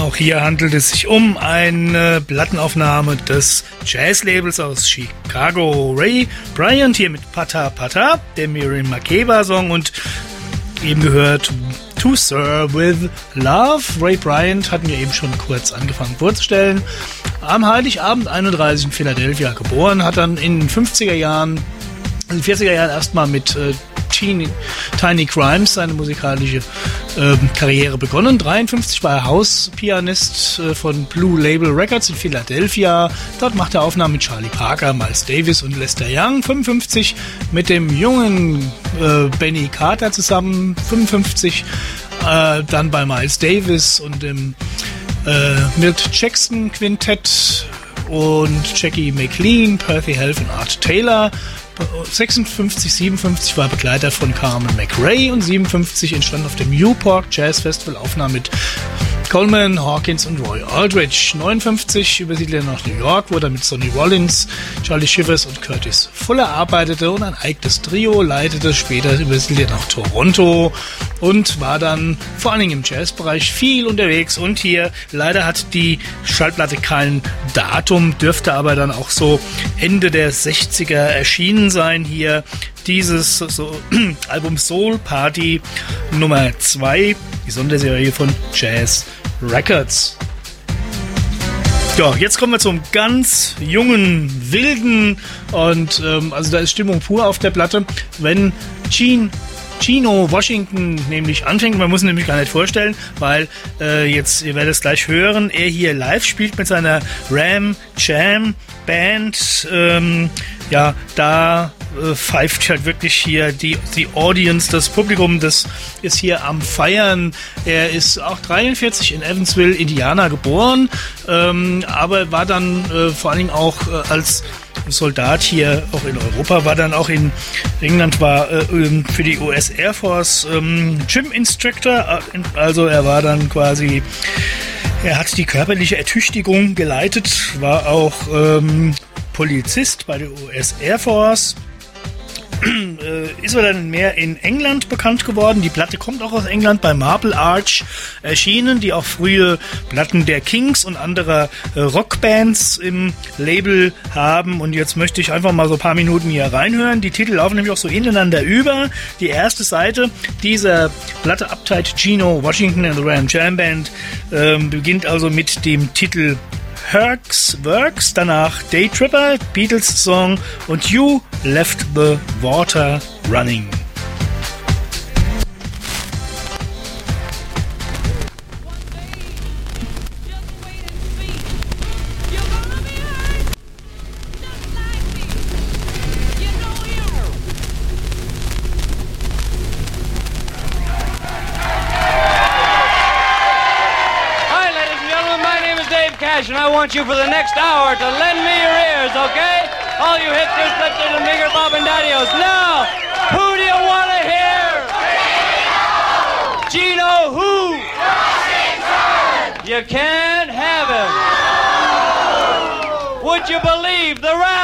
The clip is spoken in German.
Auch hier handelt es sich um eine Plattenaufnahme des Jazzlabels aus Chicago. Ray Bryant hier mit Pata Pata, der Miriam Makeba Song, und eben gehört To Sir with Love. Ray Bryant hatten wir eben schon kurz angefangen vorzustellen. Am Heiligabend 31 in Philadelphia geboren, hat dann in den 40er Jahren erstmal mit Tiny Crimes seine musikalische Karriere begonnen. 53 war er Hauspianist von Blue Label Records in Philadelphia. Dort machte er Aufnahmen mit Charlie Parker, Miles Davis und Lester Young. 55 mit dem jungen Benny Carter zusammen. 55 dann bei Miles Davis und dem Milt Jackson Quintett und Jackie McLean, Percy Health und Art Taylor. 56, 57 war Begleiter von Carmen McRae und 57 entstand auf dem Newport Jazz Festival Aufnahmen mit Coleman, Hawkins und Roy Aldridge. 59 übersiedelte er nach New York, wo er mit Sonny Rollins, Charlie Shivers und Curtis Fuller arbeitete und ein eigenes Trio leitete. Später übersiedelte er nach Toronto und war dann vor allen Dingen im Jazzbereich viel unterwegs. Und hier leider hat die Schallplatte kein Datum, dürfte aber dann auch so Ende der 60er erschienen sein. Hier dieses Album Soul Party Nummer 2, die Sonderserie von Jazz Records. Ja, jetzt kommen wir zum ganz jungen, wilden und also da ist Stimmung pur auf der Platte, wenn Chino Washington nämlich anfängt. Man muss ihn nämlich gar nicht vorstellen, weil jetzt, ihr werdet es gleich hören, er hier live spielt mit seiner Ram Jam Band. Ja, da pfeift halt wirklich hier die Audience, das Publikum, das ist hier am Feiern. Er ist auch 43 in Evansville, Indiana geboren, aber war dann vor allen Dingen auch als Soldat hier auch in Europa, war dann auch in England, war für die US Air Force Gym Instructor, also er war dann quasi, er hat die körperliche Ertüchtigung geleitet, war auch Polizist bei der US Air Force. Ist er dann mehr in England bekannt geworden. Die Platte kommt auch aus England, bei Marble Arch erschienen, die auch frühe Platten der Kings und anderer Rockbands im Label haben. Und jetzt möchte ich einfach mal so ein paar Minuten hier reinhören. Die Titel laufen nämlich auch so ineinander über. Die erste Seite dieser Platte, Uptight Chino Washington and the Ram Jam Band, beginnt also mit dem Titel Herc's Works, danach Day Tripper, Beatles Song und You Left the Water Running. And I want you for the next hour to lend me your ears, okay? All you hipsters, flippers, and bigger bob and daddios. Now, who do you want to hear? Gino who? Washington! You can't have him. Would you believe the rap?